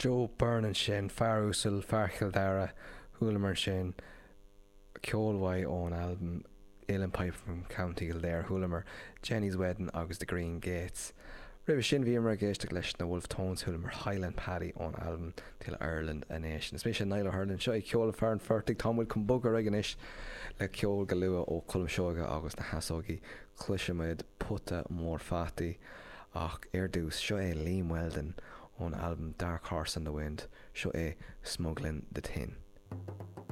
Joe Byrne sin fearúsil fearchail dara thuúlamar sin ceolmhaid ón album Uilleann Pipe from County Kildare thuúlamar Jenny's Wedding agus The Green Gates. Ribh sin bhí mar géiste leis na Wolf Tones thuúlamar Highland Paddy ón album Till Ireland a Nation. Is mé sin Niall Hurlin seo ceol fear an fertig támúil chun bogar aganis le ceol go lua ó Colm Seoga agus na hasógaí cluisiimiid puta mór fataí ach dús seo é Liam Weldon ón album Dark Horse in the Wind, seo é Smuggling the Tin.